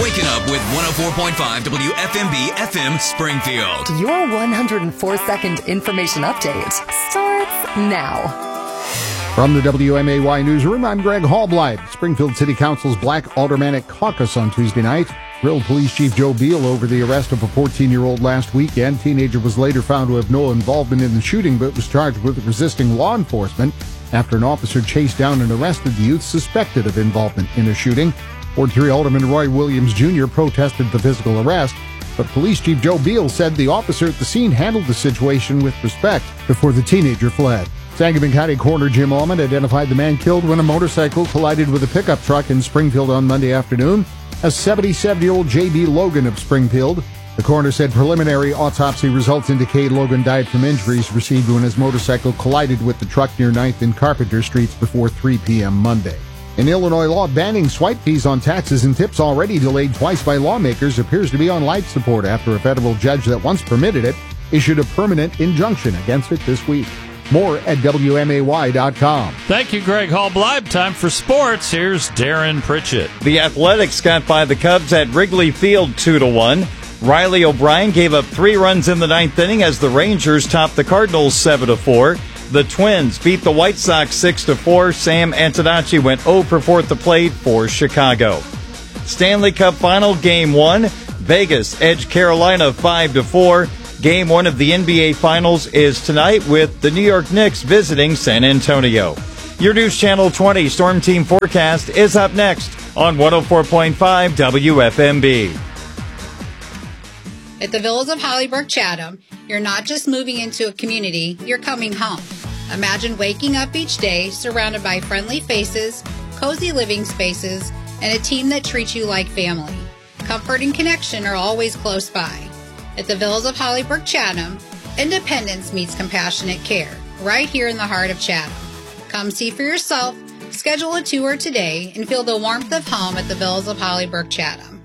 Waking up with 104.5 WFMB FM Springfield. Your 104-second information update starts now. From the WMAY newsroom, I'm Greg Hallblythe. Springfield City Council's Black Aldermanic Caucus on Tuesday night grilled Police Chief Joe Beal over the arrest of a 14-year-old last weekend. Teenager was later found to have no involvement in the shooting, but was charged with resisting law enforcement after an officer chased down and arrested the youth suspected of involvement in a shooting. Ward 3 Alderman Roy Williams Jr. protested the physical arrest, but Police Chief Joe Beal said the officer at the scene handled the situation with respect before the teenager fled. Sangamon County Coroner Jim Almond identified the man killed when a motorcycle collided with a pickup truck in Springfield on Monday afternoon. A 77-year-old J.B. Logan of Springfield. The coroner said preliminary autopsy results indicate Logan died from injuries received when his motorcycle collided with the truck near 9th and Carpenter Streets before 3 p.m. Monday. An Illinois law banning swipe fees on taxes and tips already delayed twice by lawmakers appears to be on life support after a federal judge that once permitted it issued a permanent injunction against it this week. More at WMAY.com. Thank you, Greg Hallblythe. Time for sports. Here's Darren Pritchett. The Athletics got by the Cubs at Wrigley Field 2-1. Riley O'Brien gave up 3 runs in the 9th inning as the Rangers topped the Cardinals 7-4. The Twins beat the White Sox 6-4. Sam Antonacci went 0 for 4 at the plate for Chicago. Stanley Cup Final Game 1. Vegas edged Carolina 5-4. Game 1 of the NBA Finals is tonight with the New York Knicks visiting San Antonio. Your News Channel 20 Storm Team forecast is up next on 104.5 WFMB. At the Villas of Hollybrook Chatham, you're not just moving into a community, you're coming home. Imagine waking up each day surrounded by friendly faces, cozy living spaces, and a team that treats you like family. Comfort and connection are always close by. At the Villas of Hollybrook Chatham, independence meets compassionate care, right here in the heart of Chatham. Come see for yourself, schedule a tour today, and feel the warmth of home at the Villas of Hollybrook Chatham.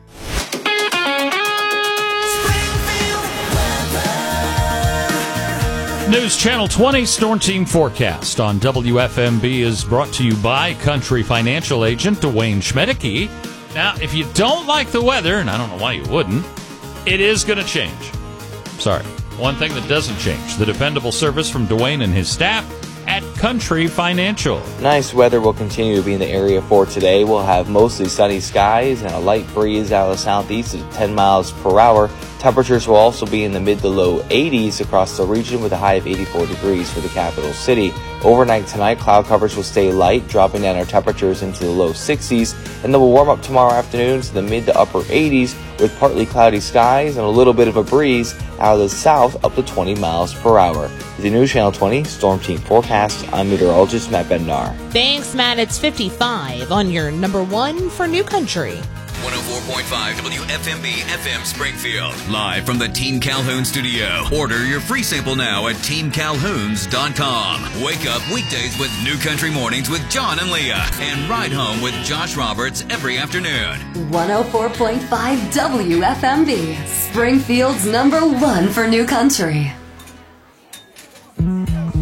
News Channel 20 Storm Team Forecast on WFMB is brought to you by Country Financial Agent Dwayne Schmedeke. Now, if you don't like the weather, and I don't know why you wouldn't, it is going to change. Sorry. One thing that doesn't change, the dependable service from Dwayne and his staff at Country Financial. Nice weather will continue to be in the area for today. We'll have mostly sunny skies and a light breeze out of the southeast at 10 miles per hour. Temperatures will also be in the mid to low 80s across the region with a high of 84 degrees for the capital city. Overnight tonight, cloud coverage will stay light, dropping down our temperatures into the low 60s, and then we'll warm up tomorrow afternoon to the mid to upper 80s with partly cloudy skies and a little bit of a breeze out of the south up to 20 miles per hour. With the News Channel 20 Storm Team Forecast, I'm meteorologist Matt Bednar. Thanks, Matt. It's 55 on your number 1 for New Country. 104.5 WFMB FM Springfield. Live from the Team Calhoun studio. Order your free sample now at teamcalhouns.com. Wake up weekdays with New Country Mornings with John and Leah. And ride home with Josh Roberts every afternoon. 104.5 WFMB, Springfield's number 1 for New Country.